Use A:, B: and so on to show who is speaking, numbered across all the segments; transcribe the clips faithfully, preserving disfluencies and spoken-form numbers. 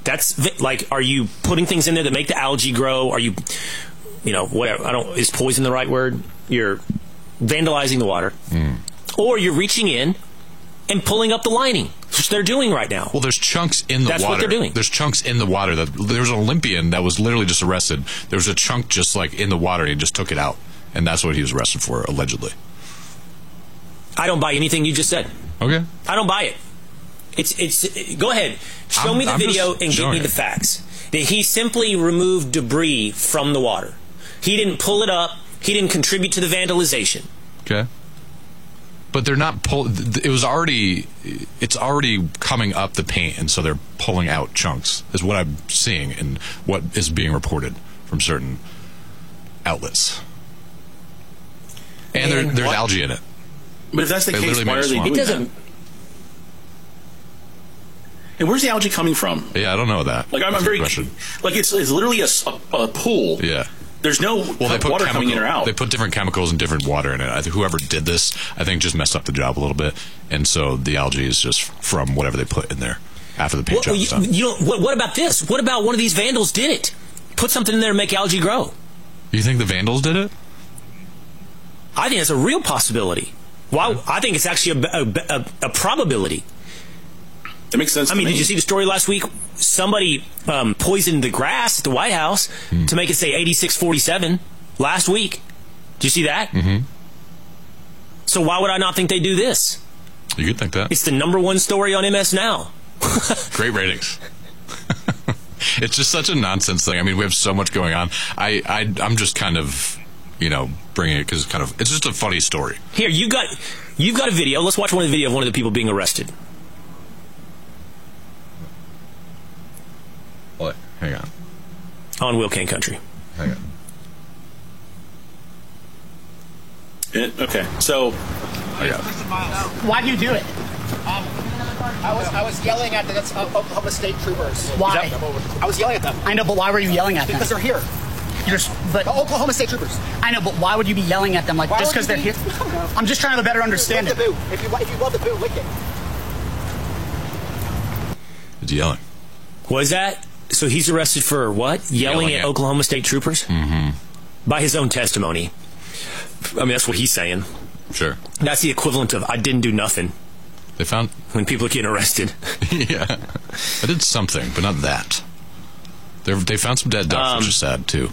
A: That's like, are you putting things in there that make the algae grow? Are you, you know, whatever? I don't. Is poison the right word? You're vandalizing the water, mm. or you're reaching in and pulling up the lining, which they're doing right now.
B: Well, there's chunks in the
A: That's
B: water.
A: That's what they're doing.
B: There's chunks in the water. That there was an Olympian that was literally just arrested. There was a chunk just like in the water. And he just took it out, and that's what he was arrested for, allegedly.
A: I don't buy anything you just said.
B: Okay.
A: I don't buy it. It's it's. Go ahead. Show
B: I'm,
A: me the
B: I'm
A: video and give me
B: it.
A: the facts. That he simply removed debris from the water. He didn't pull it up. He didn't contribute to the vandalization.
B: Okay. But they're not pull. It was already. It's already coming up the paint, and so they're pulling out chunks. Is what I'm seeing and what is being reported from certain outlets. And, and there, there's what? algae in it.
C: But if that's the
B: they
C: case, why are they doing
A: it doesn't,
C: that? And where's the algae coming from?
B: Yeah, I don't know that.
C: Like I'm, I'm very
B: question.
C: like it's it's literally a, a, a pool.
B: Yeah.
C: There's no
B: well, they put
C: water
B: chemical,
C: coming in or out.
B: They put different chemicals and different water in it. I think whoever did this, I think, just messed up the job a little bit, and so the algae is just from whatever they put in there after the paint
A: well,
B: job is
A: you,
B: done.
A: You know, what, what about this? What about one of these vandals did it? Put something in there to make algae grow.
B: You think the vandals did it?
A: I think it's a real possibility. Well, I think it's actually a, a, a, a probability.
C: That makes sense.
A: I mean,
C: me.
A: did you see the story last week? Somebody um, poisoned the grass at the White House hmm. to make it say eighty-six forty-seven last week. Did you see that?
B: Mm-hmm.
A: So why would I not think they do this?
B: You could think that.
A: It's the number one story on M S Now.
B: Great ratings. It's just such a nonsense thing. I mean, we have so much going on. I, I, I'm just kind of, you know, bringing it because it's kind of, it's just a funny story.
A: Here, you got, you've got a video. Let's watch one of the video of one of the people being arrested.
B: What? Hang on.
A: On Will Kane Country.
B: Hang on.
C: It, okay, so.
B: Yeah.
D: Why do you do it?
E: Um, I was I was yelling at the that's, uh, Oklahoma State troopers.
D: Why?
E: I was yelling at them.
D: I know, but why were you yelling at them?
E: Because they're here.
D: You're just, but
E: the Oklahoma State troopers.
D: I know, but why would you be yelling at them? Like,
E: why
D: just because they're
E: be,
D: here? I'm just trying to have a better understanding.
E: If you love the boo, if you, if you love the boo, lick it.
B: It's yelling.
A: Was that? So he's arrested for what? Yelling, yelling at, at Oklahoma State troopers?
B: Mm-hmm.
A: By his own testimony. I mean, that's what he's saying.
B: Sure.
A: That's the equivalent of I didn't do nothing.
B: They found...
A: When people are getting arrested.
B: Yeah. I did something, but not that. They're, they found some dead ducks, um, which is sad, too.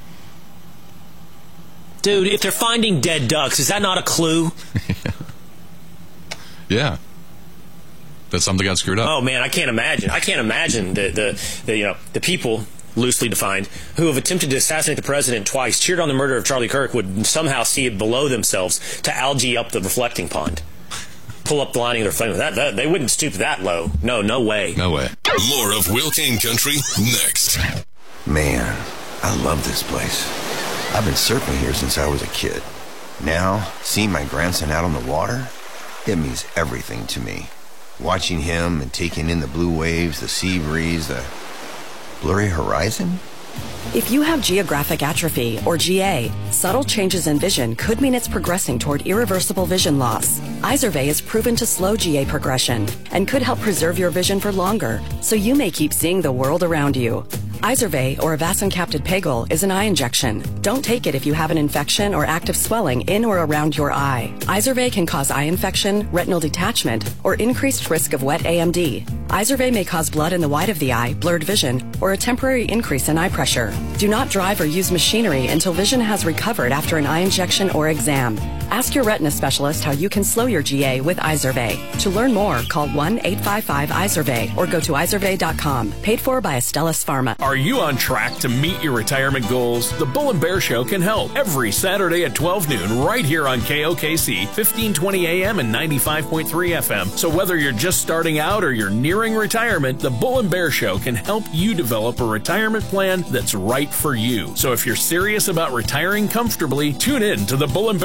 A: Dude, if they're finding dead ducks, is that not a clue?
B: Yeah. Yeah. That something got screwed up.
A: Oh, man, I can't imagine. I can't imagine the, the, the, you know, the people, loosely defined, who have attempted to assassinate the president twice, cheered on the murder of Charlie Kirk, would somehow see it below themselves to algae up the reflecting pond. Pull up the lining of their flame. That, that, they wouldn't stoop that low. No, no way.
B: No way.
F: More of Will Kane Country next.
G: Man, I love this place. I've been surfing here since I was a kid. Now, seeing my grandson out on the water, it means everything to me. Watching him and taking in the blue waves, the sea breeze, the blurry horizon.
H: If you have geographic atrophy, or G A, subtle changes in vision could mean it's progressing toward irreversible vision loss. Izervay is proven to slow G A progression and could help preserve your vision for longer, so you may keep seeing the world around you. Izervay, or avacincaptad pegol, is an eye injection. Don't take it if you have an infection or active swelling in or around your eye. Izervay can cause eye infection, retinal detachment, or increased risk of wet A M D. Izervay may cause blood in the white of the eye, blurred vision, or a temporary increase in eye pressure. Do not drive or use machinery until vision has recovered after an eye injection or exam. Ask your retina specialist how you can slow your G A with Izervay. To learn more, call one eight five five Izervay or go to izervay dot com. Paid for by Astellas Pharma.
I: Are you on track to meet your retirement goals? The Bull and Bear Show can help. Every Saturday at twelve noon, right here on K O K C, fifteen twenty A M and ninety-five point three F M. So whether you're just starting out or you're nearing retirement, the Bull and Bear Show can help you develop a retirement plan that's right for you. So if you're serious about retiring comfortably, tune in to the Bull and Bear Show,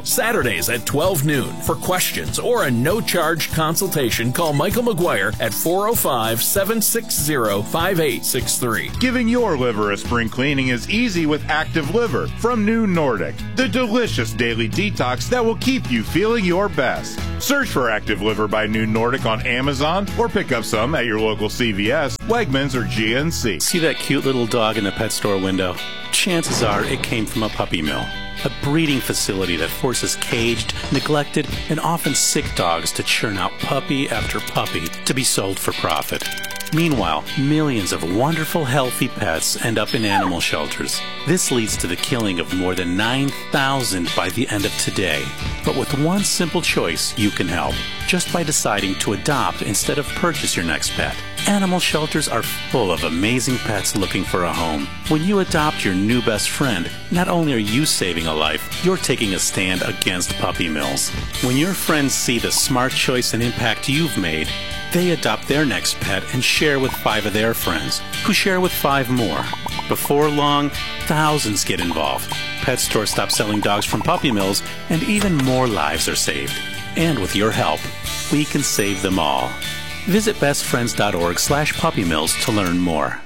I: Saturdays at twelve noon. For questions or a no-charge consultation, call Michael McGuire at four oh five, seven six zero, five eight six three.
J: Giving your liver a spring cleaning is easy with Active Liver from New Nordic, the delicious daily detox that will keep you feeling your best. Search for Active Liver by New Nordic on Amazon or pick up some at your local C V S, Wegmans, or G N C.
K: See that cute little dog in the pet store window? Chances are it came from a puppy mill. A breeding facility that forces caged, neglected, and often sick dogs to churn out puppy after puppy to be sold for profit. Meanwhile, millions of wonderful, healthy pets end up in animal shelters. This leads to the killing of more than nine thousand by the end of today. But with one simple choice, you can help, just by deciding to adopt instead of purchase your next pet. Animal shelters are full of amazing pets looking for a home. When you adopt your new best friend, not only are you saving a life, you're taking a stand against puppy mills. When your friends see the smart choice and impact you've made, they adopt their next pet and share with five of their friends, who share with five more. Before long, thousands get involved. Pet stores stop selling dogs from puppy mills, and even more lives are saved. And with your help, we can save them all. Visit bestfriends.org slash puppy mills to learn more.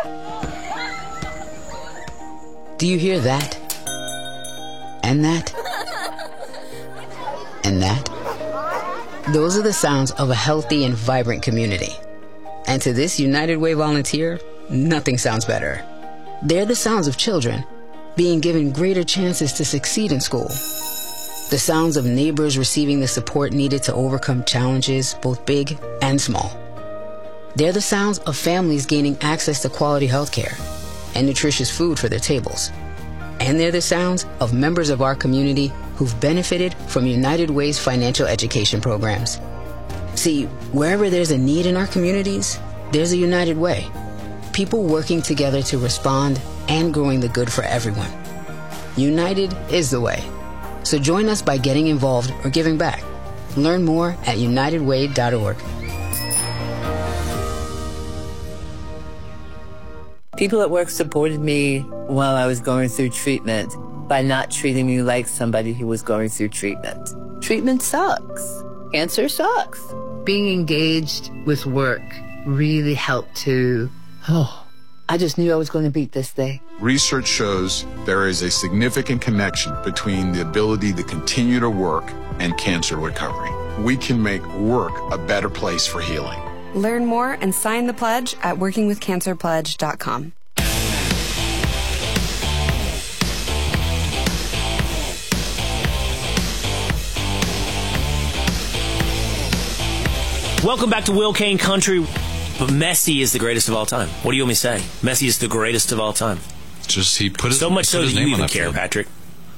L: Do you hear that? And that? And that? Those are the sounds of a healthy and vibrant community. And to this United Way volunteer, nothing sounds better. They're the sounds of children being given greater chances to succeed in school. The sounds of neighbors receiving the support needed to overcome challenges, both big and small. They're the sounds of families gaining access to quality health care and nutritious food for their tables. And they're the sounds of members of our community who've benefited from United Way's financial education programs. See, wherever there's a need in our communities, there's a United Way. People working together to respond and growing the good for everyone. United is the way. So join us by getting involved or giving back. Learn more at united way dot org.
M: People at work supported me while I was going through treatment by not treating me like somebody who was going through treatment. Treatment sucks. Cancer sucks. Being engaged with work really helped to, oh, I just knew I was going to beat this thing.
N: Research shows there is a significant connection between the ability to continue to work and cancer recovery. We can make work a better place for healing.
O: Learn more and sign the pledge at working with cancer pledge dot com.
A: Welcome back to Will Kane Country. But Messi is the greatest of all time. What do you want me to say? Messi is the greatest of all time.
B: Just he put his,
A: so much so that you even care,
B: field.
A: Patrick.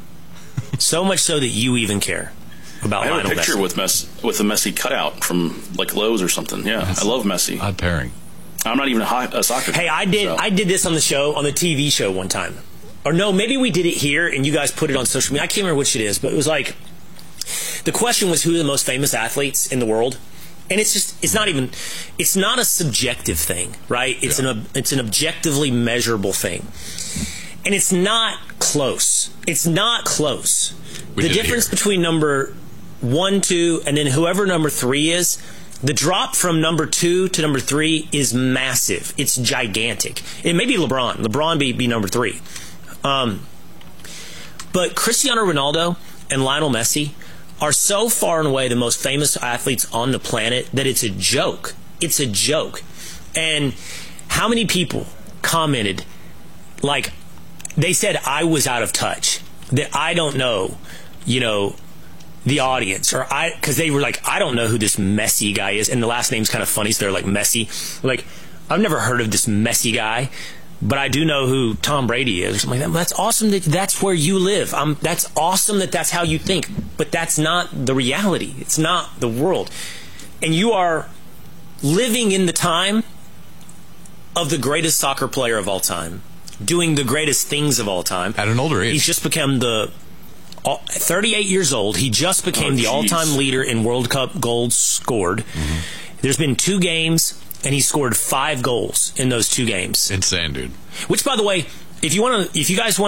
A: So much so that you even care about
C: I have
A: Lionel
C: a picture
A: Messi.
C: with Messi, with a Messi cutout from like Lowe's or something. Yeah,
B: That's
C: I love Messi.
B: Odd pairing.
C: I'm not even a, ho- a soccer.
A: Hey, I did.
C: So.
A: I did this on the show, on the T V show one time, or no, maybe we did it here and you guys put it on social media. I can't remember which it is, but it was like the question was who are the most famous athletes in the world. And it's just, it's not even, it's not a subjective thing, right? It's yeah. an, it's an objectively measurable thing. And it's not close. It's not close.
B: We
A: the difference between number one, two, and then whoever number three is, the drop from number two to number three is massive. It's gigantic. It may be LeBron. LeBron be, be number three. Um, but Cristiano Ronaldo and Lionel Messi are so far and away the most famous athletes on the planet that it's a joke. It's a joke. And how many people commented, like, they said I was out of touch, that I don't know, you know, the audience, or I, because they were like, I don't know who this Messi guy is, and the last name's kind of funny, so they're like Messi. Like, I've never heard of this Messi guy, but I do know who Tom Brady is, or something like that. That's awesome that that's where you live. Um, that's awesome that that's how you think, but that's not the reality. It's not the world. And you are living in the time of the greatest soccer player of all time, doing the greatest things of all time.
B: At an older age.
A: He's just become the, thirty-eight years old, he just became oh, the all-time leader in World Cup goals scored. Mm-hmm. There's been two games, and he scored five goals in those two games.
B: Insane, dude.
A: Which, by the way, if you want to, if you guys want to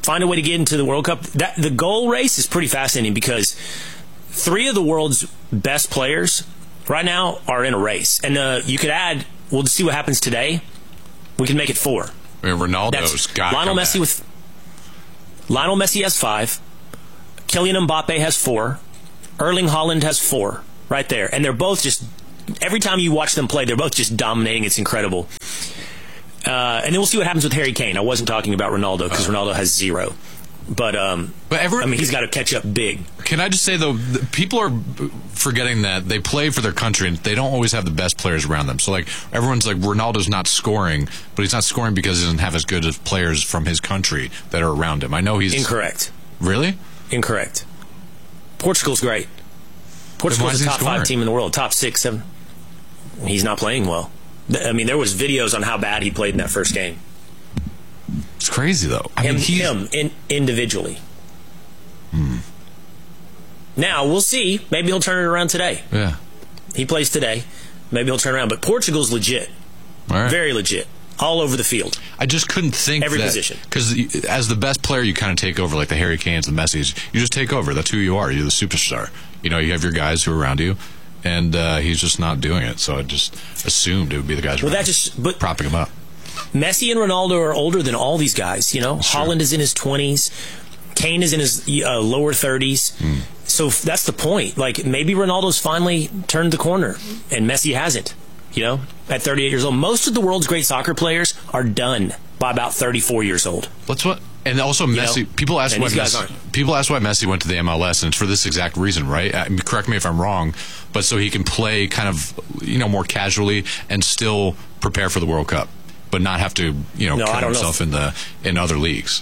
A: find a way to get into the World Cup. That the goal race is pretty fascinating because three of the world's best players right now are in a race. And uh, you could add, we'll see what happens today. We can make it four.
B: I mean, Ronaldo's got
A: Lionel Messi back. with Lionel Messi has five. Kylian Mbappe has four. Erling Haaland has four. Right there. And they're both just, every time you watch them play, they're both just dominating. It's incredible. Uh, and then we'll see what happens with Harry Kane. I wasn't talking about Ronaldo because Ronaldo has zero. But, um,
B: but every,
A: I mean, he's got to catch up big.
B: Can I just say, though, people are forgetting that they play for their country and they don't always have the best players around them. So, like, everyone's like, Ronaldo's not scoring, but he's not scoring because he doesn't have as good as players from his country that are around him. I know he's...
A: Incorrect.
B: Really?
A: Incorrect. Portugal's great. Portugal's a top five team in the world. Top six, seven. He's not playing well. I mean, there was videos on how bad he played in that first game.
B: It's crazy, though. I
A: him,
B: mean, he's...
A: him in, individually.
B: Hmm.
A: Now, we'll see. Maybe he'll turn it around today.
B: Yeah.
A: He plays today. Maybe he'll turn around. But Portugal's legit.
B: All right.
A: Very legit. All over the field.
B: I just couldn't think
A: Every
B: that,
A: position.
B: Because as the best player, you kind of take over, like the Harry Kanes, the Messis. You just take over. That's who you are. You're the superstar. You know, you have your guys who are around you, and uh, he's just not doing it. So I just assumed it would be the guys
A: well,
B: around
A: that just, but
B: propping him up.
A: Messi and Ronaldo are older than all these guys. You know,
B: That's
A: Haaland
B: true.
A: is in his twenties. Kane is in his uh, lower thirties.
B: Mm.
A: So that's the point. Like, maybe Ronaldo's finally turned the corner, and Messi hasn't. You know, at thirty-eight years old. Most of the world's great soccer players are done by about thirty-four years old.
B: That's what. And also Messi.
A: You know?
B: People ask
A: And
B: why
A: these guys
B: Messi,
A: aren't.
B: people ask why Messi went to the M L S, and it's for this exact reason, right? I mean, correct me if I'm wrong, but so he can play kind of, you know, more casually and still prepare for the World Cup, but not have to, you know,
A: No,
B: kill
A: I don't know
B: himself
A: if-
B: in the in other leagues.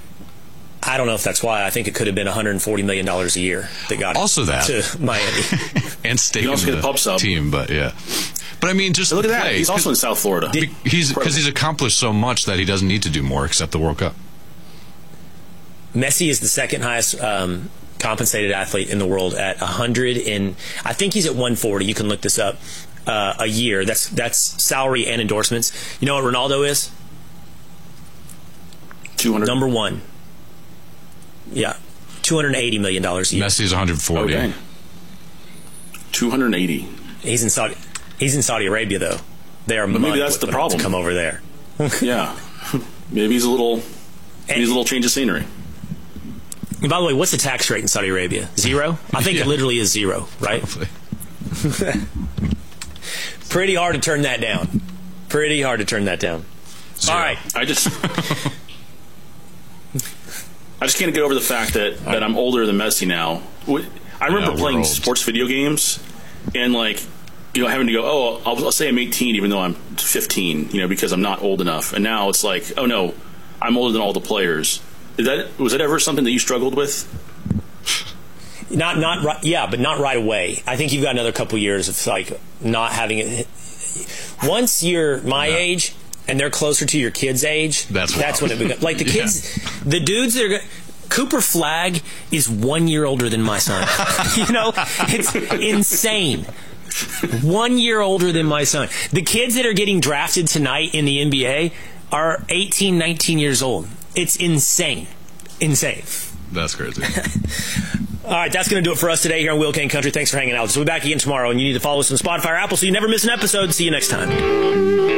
A: I don't know if that's why. I think it could have been one hundred forty million dollars a year that got
B: Also that.
A: to Miami.
B: And stay
C: You
B: in
C: also get
B: the
C: a pub sub.
B: team, but yeah. But I mean, just
C: So look at that.
B: play.
C: He's also in South Florida.
B: Be- He's because he's accomplished so much that he doesn't need to do more except the World Cup.
A: Messi is the second highest um, compensated athlete in the world at one hundred and I think he's at one forty. You can look this up. Uh, a year. That's that's salary and endorsements. You know what Ronaldo is?
C: two hundred.
A: Number one. Yeah, two hundred eighty million dollars a year.
B: Messi's one hundred forty.
C: Okay. two hundred eighty.
A: He's in Saudi. He's in Saudi Arabia though. They are
C: But maybe
A: mud
C: that's the
A: whipping
C: problem.
A: to come over there.
C: Yeah. Maybe he's a little. Maybe he's a little change of scenery.
A: And by the way, what's the tax rate in Saudi Arabia? Zero? I think
B: Yeah.
A: it literally is zero, right? Pretty hard to turn that down. Pretty hard to turn that down.
C: Zero.
A: All right.
C: I just. I just can't get over the fact that, that I'm older than Messi now. I remember
B: Yeah, we're
C: playing
B: old.
C: sports video games and, like, you know, having to go, oh, I'll, I'll say I'm eighteen even though I'm fifteen, you know, because I'm not old enough. And now it's like, oh, no, I'm older than all the players. Is that was that ever something that you struggled with?
A: Not, not, right, yeah, but not right away. I think you've got another couple years of like not having it. Once you're my
B: No.
A: age and they're closer to your kids' age,
B: That's
A: that's
B: wild.
A: when it becomes like the
B: Yeah.
A: kids, the dudes that are. go- Cooper Flagg is one year older than my son. You know, it's insane. One year older than my son. The kids that are getting drafted tonight in the N B A are eighteen, nineteen years old. It's insane. Insane.
B: That's crazy.
A: All right, that's going to do it for us today here on Will Kane Country. Thanks for hanging out with us. We'll be back again tomorrow, and you need to follow us on Spotify or Apple so you never miss an episode. See you next time.